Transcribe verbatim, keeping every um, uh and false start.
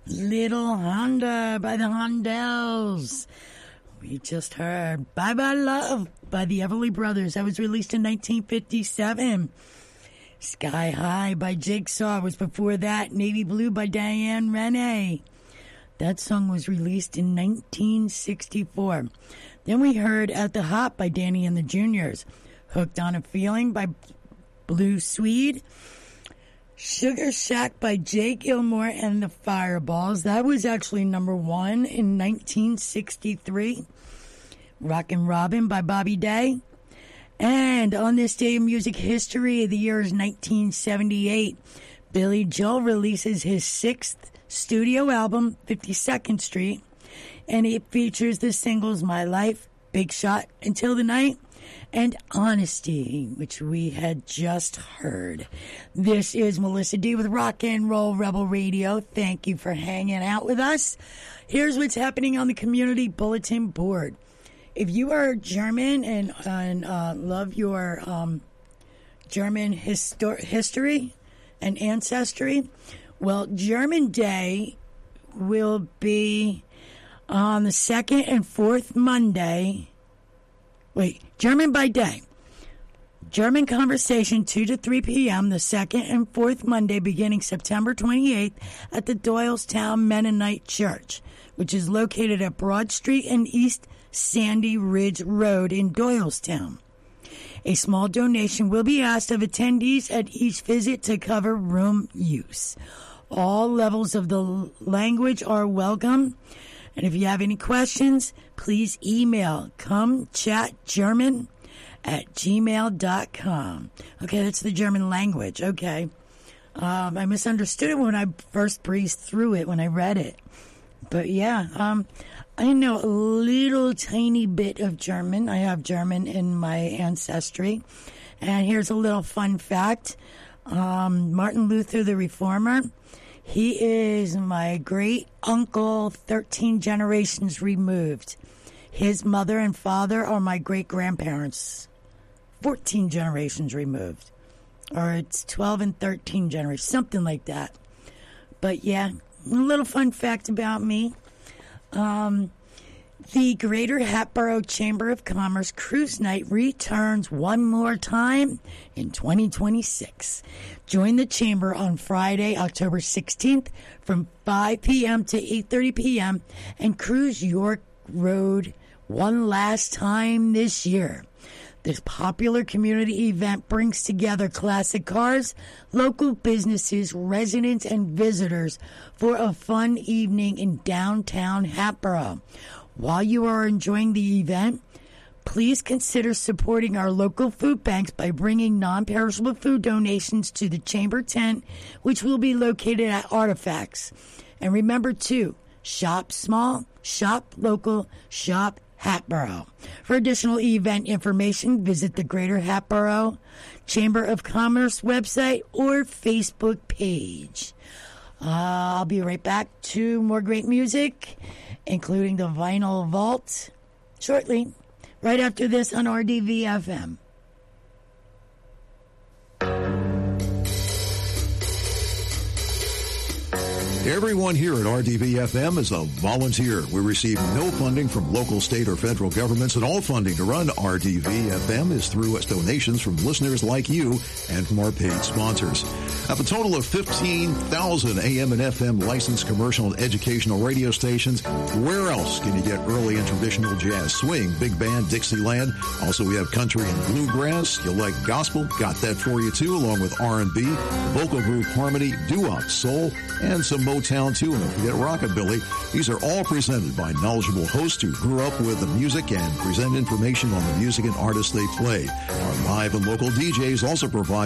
Little Honda by the Hondells. We just heard Bye Bye Love by the Everly Brothers. That was released in nineteen fifty-seven. Sky High by Jigsaw was before that. Navy Blue by Diane Renee. That song was released in nineteen sixty-four. Then we heard At the Hop by Danny and the Juniors. Hooked on a Feeling by Blue Swede. Sugar Shack by Jay Gilmore and the Fireballs. That was actually number one in nineteen sixty-three. Rockin' Robin by Bobby Day. And on this day in music history, the year is nineteen seventy-eight. Billy Joel releases his sixth studio album, fifty-second Street, and it features the singles My Life, Big Shot, Until the Night, and Honesty, which we had just heard. This is Melissa D with Rock and Roll Rebel Radio. Thank you for hanging out with us. Here's what's happening on the community bulletin board. If you are German and, and uh, love your um, German histor- history and ancestry, well, German Day will be on the second and fourth Monday. Wait, German by Day. German Conversation, two to three p.m., the second and fourth Monday, beginning September twenty-eighth, at the Doylestown Mennonite Church, which is located at Broad Street and East Sandy Ridge Road in Doylestown. A small donation will be asked of attendees at each visit to cover room use. All levels of the language are welcome. And if you have any questions, please email comechatgerman at gmail dot com. Okay, that's the German language. Okay. Um, I misunderstood it when I first breezed through it, when I read it. But yeah, um, I know a little tiny bit of German. I have German in my ancestry. And here's a little fun fact. Um, Martin Luther, the Reformer, he is my great uncle, thirteen generations removed. His mother and father are my great grandparents, fourteen generations removed. Or it's twelve and thirteen generations, something like that. But yeah, a little fun fact about me. Um, the Greater Hatboro Chamber of Commerce Cruise Night returns one more time in twenty twenty-six. Join the Chamber on Friday, October sixteenth from five p.m. to eight thirty p.m. and cruise York Road one last time this year. This popular community event brings together classic cars, local businesses, residents, and visitors for a fun evening in downtown Hatboro. While you are enjoying the event, please consider supporting our local food banks by bringing non-perishable food donations to the Chamber tent, which will be located at Artifacts. And remember, too, shop small, shop local, shop Hatboro. For additional event information, visit the Greater Hatboro Chamber of Commerce website or Facebook page. Uh, I'll be right back to more great music, including the Vinyl Vault, shortly, right after this on R D V F M. Everyone here at R D V F M is a volunteer. We receive no funding from local, state, or federal governments, and all funding to run R D V F M is through donations from listeners like you and from our paid sponsors. Of a total of fifteen thousand A M and F M licensed commercial and educational radio stations, where else can you get early and traditional jazz, swing, big band, Dixieland? Also, we have country and bluegrass. You like gospel? Got that for you, too, along with R and B, vocal group harmony, doo-wop, soul, and some Motown, too, and don't forget rockabilly. These are all presented by knowledgeable hosts who grew up with the music and present information on the music and artists they play. Our live and local D Js also provide